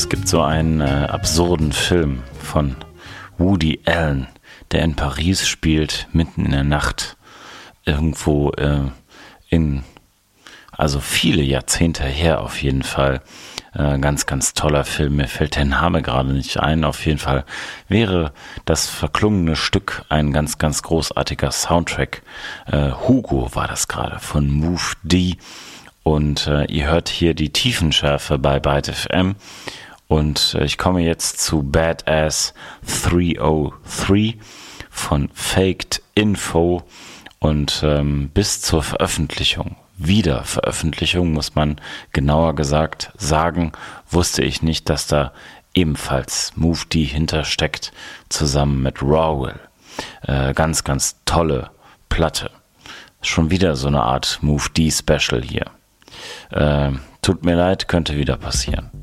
Es gibt so einen absurden Film von Woody Allen, der in Paris spielt, mitten in der Nacht, irgendwo also viele Jahrzehnte her auf jeden Fall. Ganz, ganz toller Film. Mir fällt der Name gerade nicht ein. Auf jeden Fall wäre das verklungene Stück ein ganz, ganz großartiger Soundtrack. Hugo war das gerade von Move D. Und ihr hört hier die Tiefenschärfe bei Byte FM. Und ich komme jetzt zu Badass 303 von Faked Info. Und bis zur Wiederveröffentlichung, muss man genauer gesagt sagen, wusste ich nicht, dass da ebenfalls Move D hintersteckt, zusammen mit Rawwill. Ganz, ganz tolle Platte. Schon wieder so eine Art Move D Special hier. Tut mir leid, könnte wieder passieren.